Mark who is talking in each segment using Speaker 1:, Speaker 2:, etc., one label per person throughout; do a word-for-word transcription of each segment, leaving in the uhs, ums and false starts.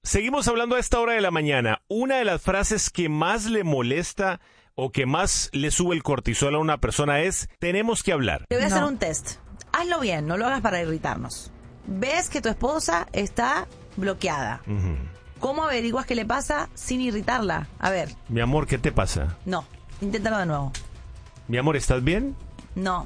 Speaker 1: Seguimos hablando a esta hora de la mañana. Una de las frases que más le molesta o que más le sube el cortisol a una persona es: tenemos que hablar.
Speaker 2: Te voy a
Speaker 3: No.
Speaker 2: hacer un test. Hazlo bien, no lo hagas para irritarnos. Ves que tu esposa está bloqueada.
Speaker 1: Ujú.
Speaker 2: ¿Cómo averiguas qué le pasa sin irritarla? A ver,
Speaker 1: Mi amor, ¿qué te pasa?
Speaker 2: no. Inténtalo de nuevo.
Speaker 1: Mi amor, ¿estás bien?
Speaker 2: No.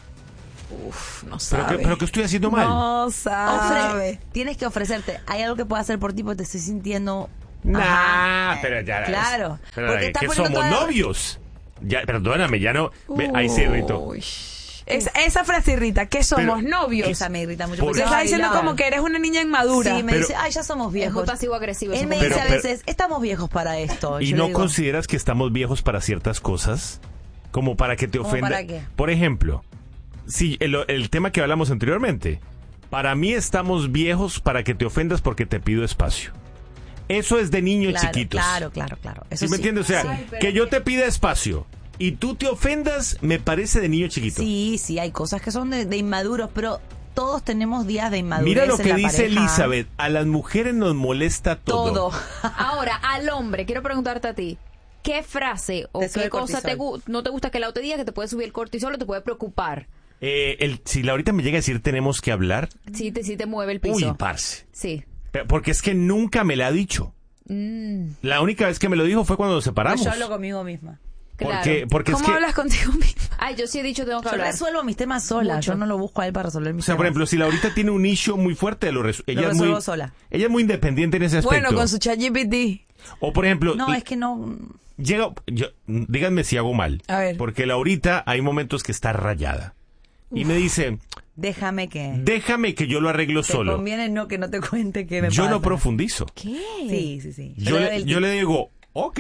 Speaker 3: Uf, no
Speaker 1: ¿Pero
Speaker 3: sabe.
Speaker 1: qué, pero qué estoy haciendo mal?
Speaker 3: No
Speaker 2: Ofre-
Speaker 3: sabe.
Speaker 2: Tienes que ofrecerte. ¿Hay algo que pueda hacer por ti porque te estoy sintiendo...
Speaker 1: Nah,
Speaker 2: Ajá.
Speaker 1: pero ya...
Speaker 2: Claro.
Speaker 1: Pero,
Speaker 2: Porque estás
Speaker 1: ¿qué
Speaker 2: poniendo
Speaker 1: somos,
Speaker 2: toda-
Speaker 1: novios? Ya, perdóname, ya no... Ve, ahí se irritó.
Speaker 3: Uy. Es- esa frase irrita. ¿Qué somos?
Speaker 1: Pero-
Speaker 3: novios.
Speaker 2: Esa me irrita mucho.
Speaker 1: Por-
Speaker 2: porque
Speaker 3: Te está
Speaker 2: ay,
Speaker 3: diciendo
Speaker 2: no.
Speaker 3: como que eres una niña inmadura.
Speaker 2: Sí, me
Speaker 1: Pero-
Speaker 2: dice, ay, ya somos
Speaker 4: Es muy
Speaker 2: viejos.
Speaker 4: pasivo-agresivo.
Speaker 2: Él
Speaker 4: ese
Speaker 2: me
Speaker 4: momento.
Speaker 2: dice
Speaker 1: Pero-
Speaker 2: a veces, estamos viejos para esto.
Speaker 1: ¿Y
Speaker 2: Yo
Speaker 1: no
Speaker 2: le digo,
Speaker 1: consideras que estamos viejos para ciertas cosas? Como para que te
Speaker 2: ¿Cómo
Speaker 1: ofenda.
Speaker 2: para qué?
Speaker 1: Por ejemplo, si el, el tema que hablamos anteriormente. Para mí estamos viejos para que te ofendas porque te pido espacio. Eso es de niños
Speaker 2: claro,
Speaker 1: chiquitos.
Speaker 2: Claro, claro, claro. Eso
Speaker 1: ¿Sí me
Speaker 2: sí.
Speaker 1: entiendes? O sea,
Speaker 2: Sí.
Speaker 1: que yo te pida espacio y tú te ofendas, me parece de niño chiquito.
Speaker 2: Sí, sí, hay cosas que son de, de inmaduros, pero todos tenemos días de inmadurez.
Speaker 1: Mira lo
Speaker 2: en
Speaker 1: que
Speaker 2: la
Speaker 1: dice
Speaker 2: pareja.
Speaker 1: Elizabeth. A las mujeres nos molesta todo.
Speaker 2: Todo.
Speaker 4: Ahora, al hombre, quiero preguntarte a ti. ¿Qué frase o
Speaker 2: Te sube
Speaker 4: qué
Speaker 2: el
Speaker 4: cosa te
Speaker 2: cortisol.
Speaker 4: gu- no te gusta que la otra diga que te puede subir el cortisol o te puede preocupar?
Speaker 1: Eh, el, si Laurita me llega a decir tenemos que hablar,
Speaker 4: Sí te, sí te mueve el piso.
Speaker 1: uy, parce.
Speaker 4: Sí.
Speaker 1: Pero- Porque es que nunca me la ha dicho.
Speaker 4: Mm,
Speaker 1: La única vez que me lo dijo fue cuando nos separamos.
Speaker 2: Yo hablo conmigo misma.
Speaker 4: claro.
Speaker 1: Porque, porque es
Speaker 3: ¿Cómo
Speaker 1: que,
Speaker 3: hablas contigo misma?
Speaker 4: Ay, yo sí he dicho tengo que
Speaker 2: Yo
Speaker 4: hablar.
Speaker 2: resuelvo mis temas sola.
Speaker 4: Mucho.
Speaker 2: Yo no lo busco a él para resolver mis
Speaker 1: o sea, por
Speaker 2: temas.
Speaker 1: ejemplo, si Laurita tiene un issue muy fuerte, lo resu- ella es
Speaker 2: resuelvo
Speaker 1: muy,
Speaker 2: sola.
Speaker 1: ella es muy independiente en ese aspecto.
Speaker 3: Bueno, con su chat G P T.
Speaker 1: O por ejemplo,
Speaker 2: No,
Speaker 1: y-
Speaker 2: es que no...
Speaker 1: llega, yo- díganme si hago mal.
Speaker 3: A ver.
Speaker 1: Porque Laurita hay momentos que está rayada. Y me dice,
Speaker 2: Déjame que...
Speaker 1: déjame que yo lo arreglo
Speaker 2: Te
Speaker 1: solo.
Speaker 2: conviene no que no te cuente qué me
Speaker 1: Yo
Speaker 2: pasa.
Speaker 1: no profundizo.
Speaker 4: ¿Qué?
Speaker 2: Sí, sí, sí.
Speaker 1: Yo
Speaker 2: Pero
Speaker 1: le,
Speaker 2: el-
Speaker 1: yo le digo, ok.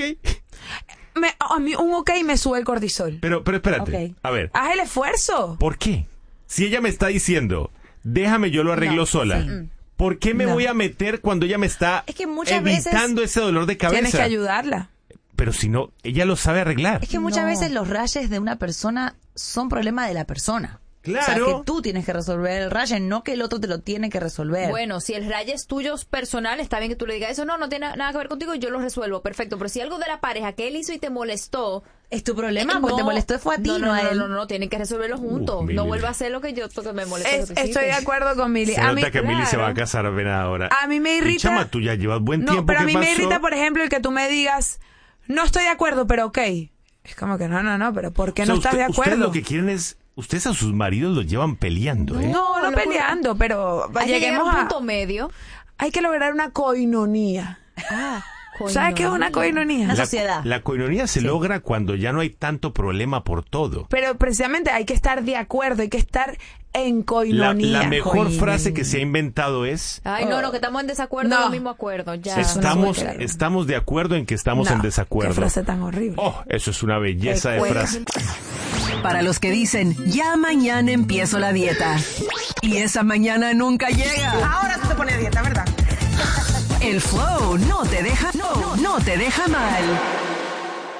Speaker 3: Me, a mí un ok me sube el cortisol.
Speaker 1: Pero, pero espérate.
Speaker 2: Ok.
Speaker 1: A ver,
Speaker 3: Haz el esfuerzo.
Speaker 1: ¿por qué? Si ella me está diciendo, déjame yo lo arreglo
Speaker 2: No,
Speaker 1: sola.
Speaker 2: sí.
Speaker 1: ¿Por qué me
Speaker 3: No.
Speaker 1: voy a meter cuando ella me está
Speaker 2: Es que muchas
Speaker 1: evitando ese dolor de cabeza?
Speaker 3: Tienes que ayudarla.
Speaker 1: Pero si no, ella lo sabe arreglar.
Speaker 2: Es que muchas
Speaker 3: No.
Speaker 2: veces los rayes de una persona son problema de la persona.
Speaker 1: Claro.
Speaker 2: O sea, que tú tienes que resolver el raye, no que el otro te lo tiene que resolver.
Speaker 4: Bueno, si el rayo es tuyo personal, está bien que tú le digas eso. No, no tiene nada que ver contigo, yo lo resuelvo. Perfecto. Pero si algo de la pareja que él hizo y te molestó.
Speaker 2: es tu problema,
Speaker 4: eh,
Speaker 2: porque
Speaker 4: no,
Speaker 2: te molestó fue a ti,
Speaker 4: no,
Speaker 2: no,
Speaker 4: no,
Speaker 2: a
Speaker 4: no,
Speaker 2: él.
Speaker 4: no, no, no, tienen que resolverlo juntos.
Speaker 1: Uh, Mili.
Speaker 4: no vuelva a hacer lo que yo que me molesta.
Speaker 3: Es-
Speaker 4: que tú hiciste.
Speaker 3: estoy de acuerdo con Mili.
Speaker 1: Se
Speaker 3: A mí,
Speaker 1: nota que Mili se va a
Speaker 3: claro.
Speaker 1: casar apenas ahora.
Speaker 3: A mí me
Speaker 1: Y,
Speaker 3: irrita-
Speaker 1: chama, tú ya llevas buen
Speaker 3: No,
Speaker 1: tiempo.
Speaker 3: pero a
Speaker 1: ¿qué
Speaker 3: mí me
Speaker 1: pasó?
Speaker 3: irrita, por ejemplo, el que tú me digas, no estoy de acuerdo, pero ok. Es como que no, no, no, pero ¿por qué
Speaker 1: O sea,
Speaker 3: no estás
Speaker 1: usted-
Speaker 3: de
Speaker 1: Ustedes
Speaker 3: acuerdo?
Speaker 1: lo que quieren es... Ustedes a sus maridos los llevan peleando, ¿eh?
Speaker 3: No, no
Speaker 4: lo
Speaker 3: peleando, pero
Speaker 4: Hay que llegar a
Speaker 3: lleguemos
Speaker 4: un
Speaker 3: a...
Speaker 4: punto medio.
Speaker 3: Hay que lograr una coinonía.
Speaker 4: Ah,
Speaker 3: ¿Sabes qué es una coinonía?
Speaker 2: Una
Speaker 1: La,
Speaker 2: sociedad.
Speaker 1: la coinonía se logra cuando ya no hay tanto problema por todo.
Speaker 3: Pero precisamente hay que estar de acuerdo, hay que estar en
Speaker 1: La,
Speaker 3: coinonía.
Speaker 1: la mejor
Speaker 2: coinonía.
Speaker 1: frase que se ha inventado es...
Speaker 4: Ay, no, no, que estamos en desacuerdo
Speaker 3: No.
Speaker 4: en los mismos acuerdos. Ya.
Speaker 3: Eso no
Speaker 1: Estamos,
Speaker 3: puede quedar.
Speaker 1: estamos de acuerdo en que estamos
Speaker 3: No,
Speaker 1: en desacuerdo.
Speaker 3: Qué frase tan horrible.
Speaker 1: Oh, eso es una belleza de
Speaker 3: Recuerda.
Speaker 1: frase.
Speaker 5: Para los que dicen, ya mañana empiezo la dieta. Y esa mañana nunca llega.
Speaker 3: Ahora tú te pones dieta, ¿verdad?
Speaker 5: El flow no te deja, no, no te deja mal.